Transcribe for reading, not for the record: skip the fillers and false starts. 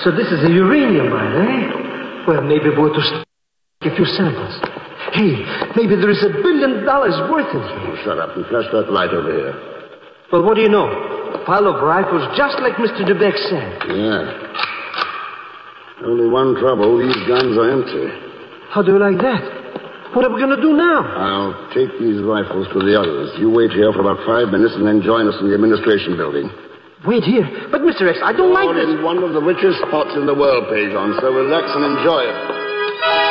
So this is a uranium mine, eh? Well, maybe we're to a few samples. Hey, maybe there is $1 billion worth in here. Oh, shut up and flash that light over here. Well, what do you know? A pile of rifles just like Mr. DeBeck said. Yeah. Only one trouble, these guns are empty. How do you like that? What are we going to do now? I'll take these rifles to the others. You wait here for about 5 minutes and then join us in the administration building. Wait here. But, Mr. X, I don't like this. In one of the richest spots in the world, Pajon, so relax and enjoy it.